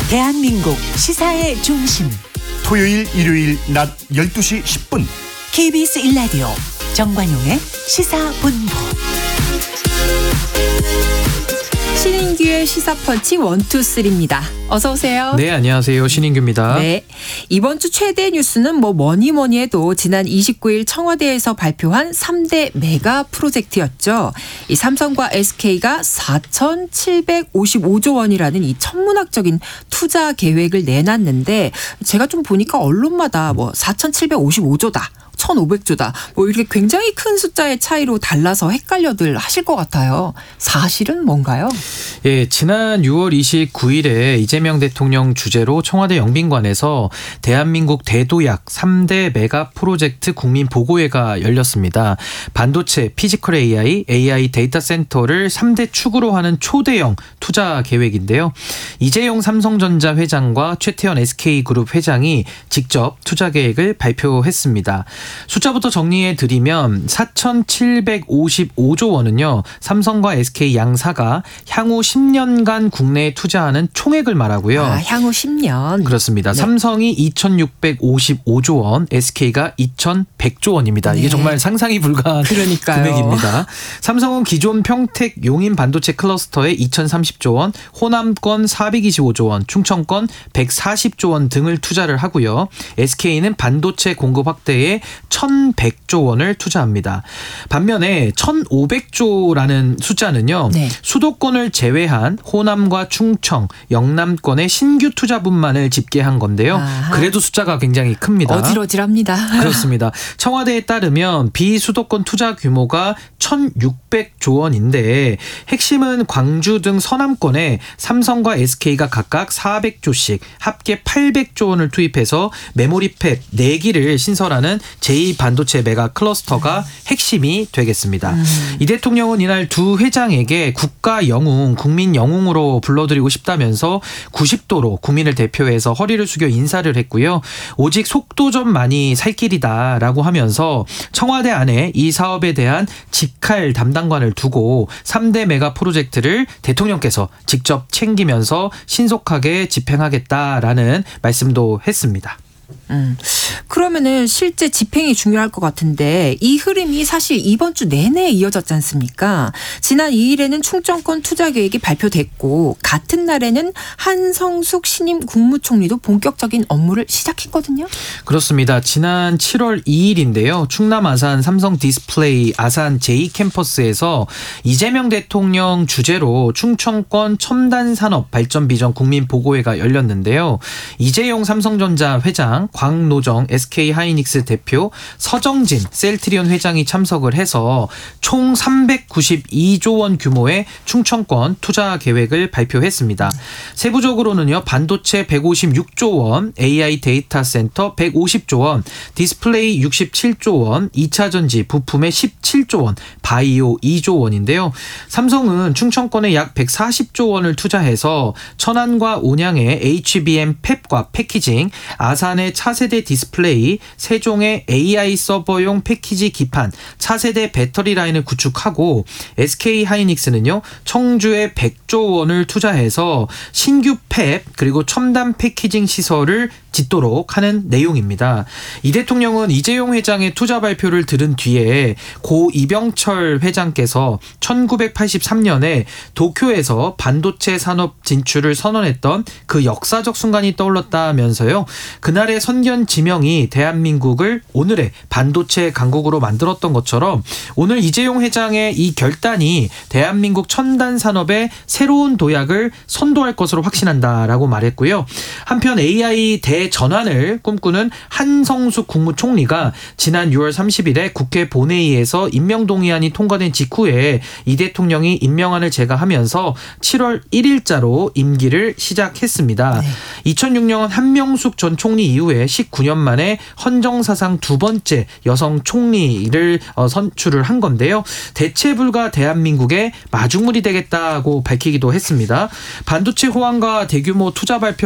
대한민국 시사의 중심 토요일 일요일 낮 12시 10분 KBS 1라디오 정관용의 시사본부. 신인규의 시사펀치 1, 2, 3입니다. 어서 오세요. 네, 안녕하세요. 신인규입니다. 네, 이번 주 최대 뉴스는 뭐니 해도 지난 29일 청와대에서 발표한 3대 메가 프로젝트였죠. 이 삼성과 SK가 4,755조 원이라는 이 천문학적인 투자 계획을 내놨는데, 제가 좀 보니까 언론마다 4,755조다. 1,500조다. 이렇게 굉장히 큰 숫자의 차이로 달라서 헷갈려들 하실 것 같아요. 사실은 뭔가요? 예, 지난 6월 29일에 이재명 대통령 주재로 청와대 영빈관에서 대한민국 대도약 3대 메가 프로젝트 국민 보고회가 열렸습니다. 반도체, 피지컬 AI 데이터 센터를 3대 축으로 하는 초대형 투자 계획인데요. 이재용 삼성전자 회장과 최태원 SK그룹 회장이 직접 투자 계획을 발표했습니다. 숫자부터 정리해 드리면 4,755조 원은요, 삼성과 SK 양사가 향후 10년간 국내에 투자하는 총액을 말하고요. 향후 10년. 그렇습니다. 네. 삼성이 2,655조 원, SK가 2,100조 원입니다. 네. 이게 정말 상상이 불가한 그러니까요. 금액입니다. 삼성은 기존 평택 용인 반도체 클러스터에 2,030조 원, 호남권 425조 원, 충청권 140조 원 등을 투자를 하고요. SK는 반도체 공급 확대에 1,100조 원을 투자합니다. 반면에 1,500조라는 숫자는요. 네. 수도권을 제외한 호남과 충청, 영남권의 신규 투자분만을 집계한 건데요. 아하. 그래도 숫자가 굉장히 큽니다. 어질어질합니다. 그렇습니다. 청와대에 따르면 비수도권 투자 규모가 1,600조 원인데, 핵심은 광주 등 서남권에 삼성과 SK가 각각 400조씩 합계 800조 원을 투입해서 메모리 팹 4기를 신설하는 제2반도체 메가 클러스터가 핵심이 되겠습니다. 이 대통령은 이날 두 회장에게 국가 영웅, 국민 영웅으로 불러드리고 싶다면서 90도로 국민을 대표해서 허리를 숙여 인사를 했고요. 오직 속도 좀 많이 살 길이다라고 하면서 청와대 안에 이 사업에 대한 직할 담당관을 두고 3대 메가 프로젝트를 대통령께서 직접 챙기면서 신속하게 집행하겠다라는 말씀도 했습니다. 그러면은 실제 집행이 중요할 것 같은데, 이 흐름이 사실 이번 주 내내 이어졌지 않습니까? 지난 2일에는 충청권 투자 계획이 발표됐고, 같은 날에는 한성숙 신임 국무총리도 본격적인 업무를 시작했거든요. 그렇습니다. 지난 7월 2일인데요. 충남 아산 삼성 디스플레이 아산 제2캠퍼스에서 이재명 대통령 주재로 충청권 첨단산업 발전 비전 국민 보고회가 열렸는데요. 이재용 삼성전자 회장, 광노정 SK하이닉스 대표, 서정진 셀트리온 회장이 참석을 해서 총 392조 원 규모의 충청권 투자 계획을 발표했습니다. 세부적으로는요, 반도체 156조 원, AI 데이터 센터 150조 원, 디스플레이 67조 원, 2차 전지 부품에 17조 원, 바이오 2조 원인데요. 삼성은 충청권에 약 140조 원을 투자해서 천안과 온양의 HBM 팹과 패키징, 아산의 차세대 디스플레이, 세종의 AI 서버용 패키지 기판, 차세대 배터리 라인을 구축하고, SK하이닉스는요, 청주에 100조 원을 투자해서 신규 팹 그리고 첨단 패키징 시설을 짓도록 하는 내용입니다. 이 대통령은 이재용 회장의 투자 발표를 들은 뒤에 고 이병철 회장께서 1983년에 도쿄에서 반도체 산업 진출을 선언했던 그 역사적 순간이 떠올랐다면서요. 그날의 선견 지명이 대한민국을 오늘의 반도체 강국으로 만들었던 것처럼, 오늘 이재용 회장의 이 결단이 대한민국 첨단 산업의 새로운 도약을 선도할 것으로 확신한다라고 말했고요. 한편 AI 대전환을 꿈꾸는 한성숙 국무총리가 지난 6월 30일에 국회 본회의에서 임명동의안이 통과된 직후에 이 대통령이 임명안을 제거하면서 7월 1일자로 임기를 시작했습니다. 네. 2006년 한명숙 전 총리 이후에 19년 만에 헌정사상 두 번째 여성 총리를 선출을 한 건데요. 대체 불가 대한민국의 마중물이 되겠다고 밝히기도 했습니다. 반도체 호황과 대규모 투자 발표